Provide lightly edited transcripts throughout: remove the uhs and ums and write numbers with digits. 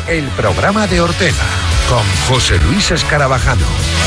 el programa de Ortega, con José Luis Escarabajano.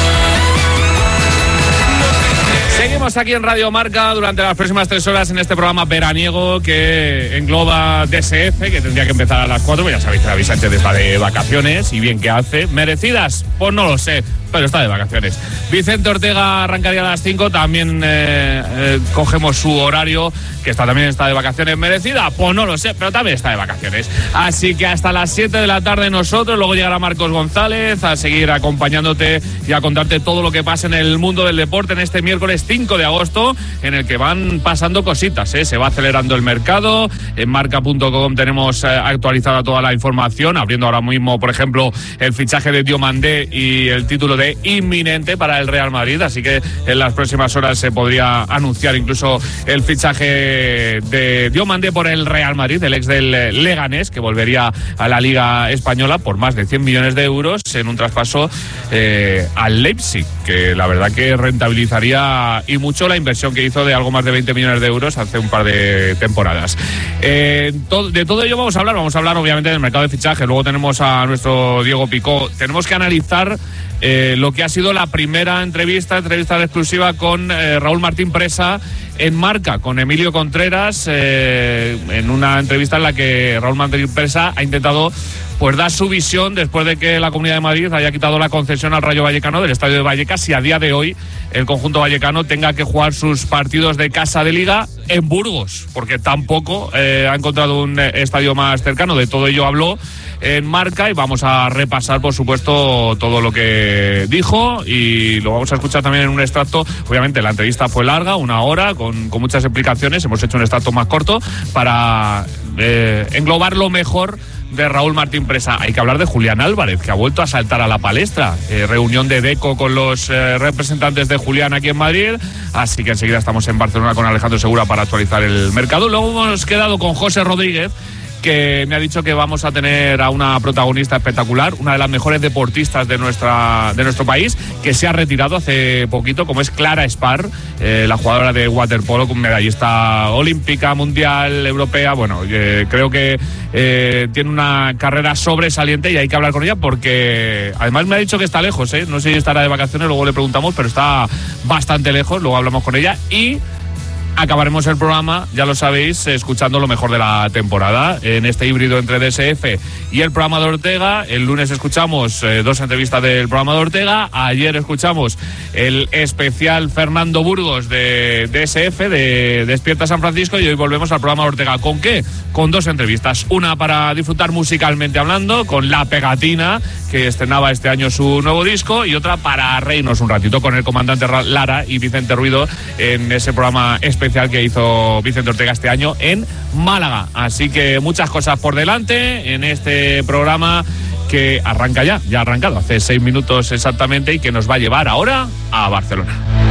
Seguimos aquí en Radio Marca durante las próximas 3 horas en este programa veraniego que engloba DSF, que tendría que empezar a las 4, pues ya sabéis que David Sánchez está de vacaciones, y bien que hace. ¿Merecidas? Pues no lo sé, pero está de vacaciones. Vicente Ortega arrancaría a las 5, también cogemos su horario, que también está de vacaciones. ¿Merecida? Pues no lo sé, pero también está de vacaciones. Así que hasta las 7 de la tarde nosotros, luego llegará Marcos González a seguir acompañándote y a contarte todo lo que pasa en el mundo del deporte en este miércoles 5 de agosto, en el que van pasando cositas, se va acelerando el mercado. En marca.com tenemos actualizada toda la información, abriendo ahora mismo, por ejemplo, el fichaje de Diomandé y el título de inminente para el Real Madrid, así que en las próximas horas se podría anunciar incluso el fichaje de Diomandé por el Real Madrid, el ex del Leganés, que volvería a la Liga Española por más de 100 millones de euros en un traspaso al Leipzig, que la verdad que rentabilizaría y mucho la inversión que hizo de algo más de 20 millones de euros hace un par de temporadas. De todo ello vamos a hablar obviamente del mercado de fichaje. Luego tenemos a nuestro Diego Picó. Tenemos que analizar lo que ha sido la primera entrevista exclusiva con Raúl Martín Presa en Marca, con Emilio Contreras, en una entrevista en la que Raúl Martín Presa ha intentado pues dar su visión después de que la Comunidad de Madrid haya quitado la concesión al Rayo Vallecano del estadio de Vallecas, y a día de hoy el conjunto vallecano tenga que jugar sus partidos de casa de Liga en Burgos, porque tampoco ha encontrado un estadio más cercano. De todo ello habló en Marca y vamos a repasar, por supuesto, todo lo que dijo, y lo vamos a escuchar también en un extracto. Obviamente la entrevista fue larga, 1 hora, con muchas explicaciones. Hemos hecho un extracto más corto para englobar lo mejor de Raúl Martín Presa. Hay que hablar de Julián Álvarez, que ha vuelto a saltar a la palestra. Reunión de Deco con los representantes de Julián aquí en Madrid, así que enseguida estamos en Barcelona con Alejandro Segura para actualizar el mercado. Luego hemos quedado con José Rodríguez, que me ha dicho que vamos a tener a una protagonista espectacular, una de las mejores deportistas de nuestro país, que se ha retirado hace poquito, como es Clara Espar, la jugadora de waterpolo, medallista olímpica, mundial, europea. Bueno, creo que tiene una carrera sobresaliente y hay que hablar con ella, porque además me ha dicho que está lejos, no sé si estará de vacaciones, luego le preguntamos, pero está bastante lejos. Luego hablamos con ella y acabaremos el programa, ya lo sabéis, escuchando lo mejor de la temporada en este híbrido entre DSF y el programa de Ortega. El lunes escuchamos 2 entrevistas del programa de Ortega. Ayer escuchamos el especial Fernando Burgos de DSF, de Despierta San Francisco, y hoy volvemos al programa de Ortega. ¿Con qué? Con 2 entrevistas. Una para disfrutar musicalmente hablando, con La Pegatina, que estrenaba este año su nuevo disco, y otra para reírnos un ratito con el comandante Lara y Vicente Ruido en ese programa especial que hizo Vicente Ortega este año en Málaga. Así que muchas cosas por delante en este programa que arranca ya ha arrancado hace 6 minutos exactamente, y que nos va a llevar ahora a Barcelona.